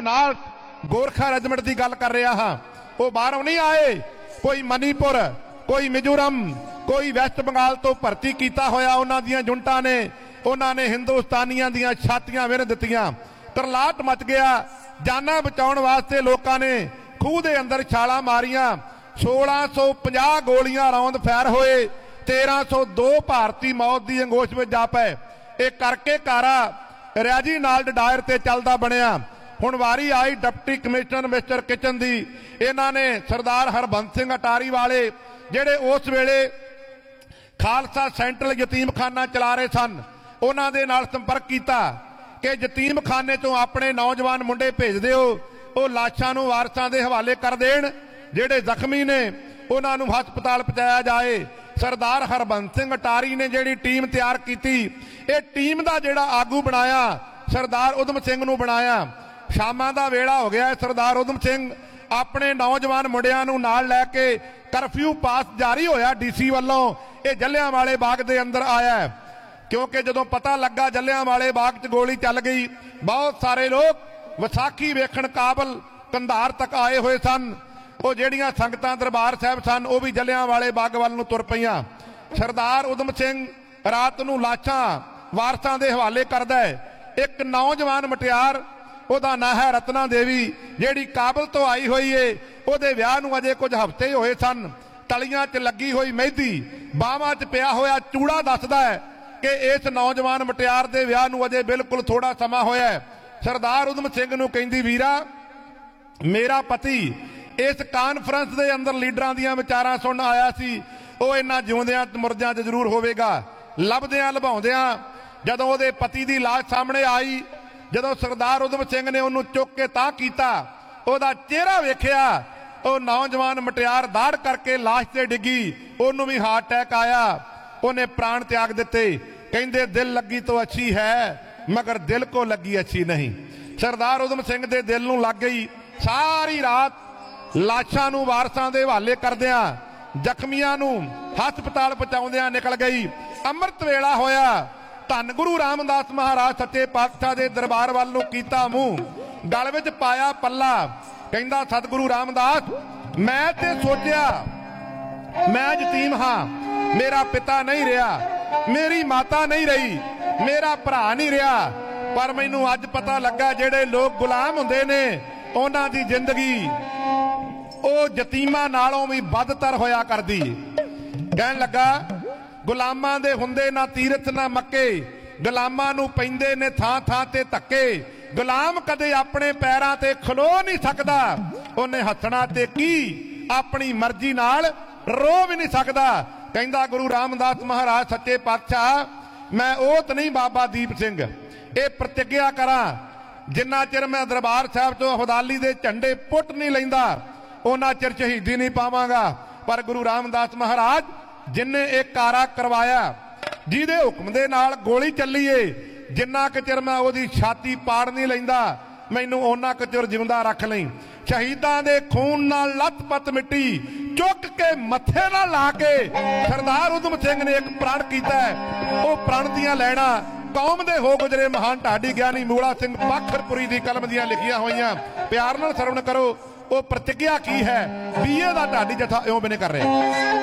नाल गोरखा रेजिमेंट की गल कर रहा हाँ। वो बाहरों नहीं आए, कोई मणिपुर, कोई मिजोरम, कोई वैस्ट बंगाल तो भर्ती किया होया उन्हां दियां जुंटा ने। उन्होंने हिंदुस्तानियों दियां छातियां विन दित्तियां, तरलाट मच गया। जाना बचाउण वास्ते लोगों ने खूह के अंदर छालां मारियां। 1650 गोलियां राउंड फायर होए, 1302 भारती मौत की अंगोश में जा पे। एक करके कारा रेजिनाल्ड डायर ते चलदा बनिया। हुण वारी आई डिप्टी कमिश्नर मिस्टर किचन दी। इन्हां ने सरदार हरबंस सिंह अटारी वाले जिहड़े उस वेले खालसा सेंट्रल यतीमखाना चला रहे सन, उन्हां दे नाल संपर्क किया कि यतीमखाने चों अपने नौजवान मुंडे भेज दिओ, वो लाशां नूं वारसां दे हवाले कर देण, जिहड़े जख्मी ने उन्हां नूं हस्पताल पहुंचाया जाए। सरदार हरबंस सिंह अटारी ने जिहड़ी टीम तैयार की, ये टीम का जिहड़ा आगू बनाया सरदार उधम सिंह नूं बनाया। शामां दा वेला हो गया, सरदार उधम सिंह अपने नौजवान मुंडियां नूं नाल लैके करफ्यू पास जारी होया डीसी वालों, ये जलियांवाले बाग दे अंदर आया। क्योंकि जदों पता लगा जलियांवाले बाग च गोली चल गई, बहुत सारे लोग विसाखी वेखण काबल कंधार तक आए हुए सन। वो जिहड़ियां संगतां दरबार साहब सन वो भी जलियांवाले बाग वाल नूं तुर पईयां। सरदार उधम सिंह रात नूं लाशां वारसां दे हवाले करदा है। एक नौजवान मुटियार, ਉਹਦਾ ਨਾਂ है रत्ना देवी, ਜਿਹੜੀ काबल तो आई हुई है। ਉਹਦੇ ਵਿਆਹ ਨੂੰ अजे कुछ हफ्ते ही होए सन। तलियां च लगी हुई मेहंदी, बाहां च पिया होया चूड़ा दसदा है कि इस नौजवान मुटियार दे विआह नूं अजे बिल्कुल थोड़ा समा होया है। सरदार उधम सिंह नूं कहंदी, वीरा मेरा पति इस कानफ्रेंस दे अंदर लीडरां दीयां विचारां सुन आया सी, ਉਹ इन्हां जिउंदियां मुरदियां च जरूर होवेगा। लभदियां लभाउंदियां जदों ਉਹਦੇ पति दी लाश सामने आई, जदों सरदार उधम सिंह ने उन्होंने चुक के तां कीता, ਉਹਦਾ चेहरा वेखिया, ਉਹ नौजवान मुटियार दाड़ करके लाश से डिगी, ਉਹਨੂੰ भी हार्ट अटैक आया, उन्हें प्राण त्याग दिते। कहंदे दिल लगी तो अच्छी है मगर दिल को लगी अच्छी नहीं। सरदार उधम सिंह दे दिल नूं लग गई। सारी रात लाशां नूं वारसां दे हवाले करदियां, जख्मियां नूं हस्पताल पहुंचाउंदियां निकल गई। अमृत वेला होया, धन गुरु रामदास महाराज सच्चे पातशाह दे दरबार वाल नूं कीता मूंह, गल विच पाया पल्ला। कहंदा सतगुरु रामदास, मैं ते सोचिया मैं यतीम हाँ, मेरा पिता नहीं रहा, मेरी माता नहीं रही, मेरा भरा नहीं रहा, पर मैनूं अज पता लगा जिहड़े लोग गुलाम हुंदे ने उन्हां दी जिंदगी ਉਹ ਯਤੀਮਾਂ ਨਾਲੋਂ भी बदतर होया करदी। कहण लगा गुलामां दे हुंदे ना तीरथ ना मक्के, गुलामां नूं पैंदे ने थां थां ते धक्के, गुलाम कदे अपने पैरां ते खलो नहीं सकदा, उन्हें हसना ते की अपनी मर्जी नाल रो भी नहीं सकदा। कहंदा गुरु रामदास महाराज सच्चे पातशाह, मैं ओत नहीं बाबा दीप सिंह, ये प्रतिज्ञा करा जिन्ना चिर मैं दरबार साहब चों हवदाली दे झंडे पुट नहीं लैंदा उन्ना चिर शहीदी नहीं पावांगा। पर गुरु रामदास महाराज जिन्हें एक कारा करवाया, जिहदे हुक्म दे नाल गोली चली है, जिन्ना क चिर मैं ओदी छाती पाड़ नहीं लैंदा, मैनूं ओना क चिर जिंदा रख लई। शहीदां दे खून नाल लत-पत मिट्टी चुक के मत्थे नाल ला के सरदार उधम सिंह ने एक प्रण कीता है। वो प्रण दियां लैणा कौम दे हो गुजरे महान ढाडी ज्ञानी मूला सिंह पाखरपुरी दी कलम दियां लिखियां होईयां, प्यार नाल सरवण करो। वो प्रतिज्ञा की है, बीए दा ढाडी जथा इउं बिने कर रहे।